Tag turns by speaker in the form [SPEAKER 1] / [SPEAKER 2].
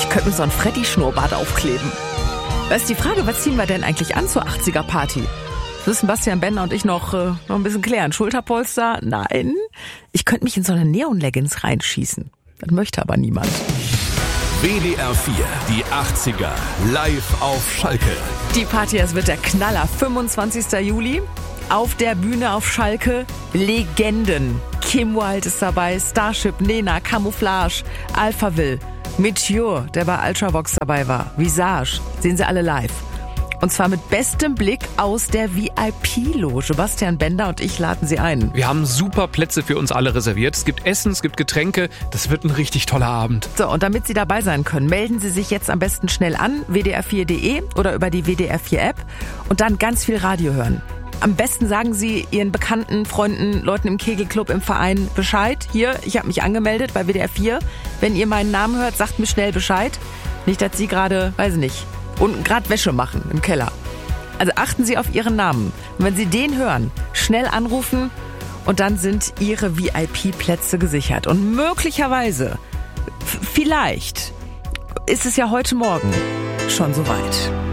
[SPEAKER 1] Ich könnte mir so einen Freddy-Schnurrbart aufkleben. Da ist die Frage, was ziehen wir denn eigentlich an zur 80er-Party? Das müssen Bastian Bender und ich noch ein bisschen klären. Schulterpolster? Nein. Ich könnte mich in so eine Neon-Leggings reinschießen. Das möchte aber niemand.
[SPEAKER 2] WDR 4, die 80er, live auf Schalke.
[SPEAKER 1] Die Party, es wird der Knaller. 25. Juli. Auf der Bühne auf Schalke Legenden. Kim Wilde ist dabei, Starship, Nena, Camouflage, Alphaville, Meteor, der bei Ultravox dabei war, Visage, sehen Sie alle live. Und zwar mit bestem Blick aus der VIP-Loge. Bastian Bender und ich laden Sie ein.
[SPEAKER 3] Wir haben super Plätze für uns alle reserviert. Es gibt Essen, es gibt Getränke. Das wird ein richtig toller Abend.
[SPEAKER 1] So, und damit Sie dabei sein können, melden Sie sich jetzt am besten schnell an, wdr4.de oder über die WDR 4-App und dann ganz viel Radio hören. Am besten sagen Sie Ihren Bekannten, Freunden, Leuten im Kegelclub, im Verein Bescheid. Hier, ich habe mich angemeldet bei WDR 4. Wenn ihr meinen Namen hört, sagt mir schnell Bescheid. Nicht, dass Sie gerade, weiß ich nicht, unten gerade Wäsche machen im Keller. Also achten Sie auf Ihren Namen. Und wenn Sie den hören, schnell anrufen und dann sind Ihre VIP-Plätze gesichert. Und möglicherweise, vielleicht, ist es ja heute Morgen schon soweit.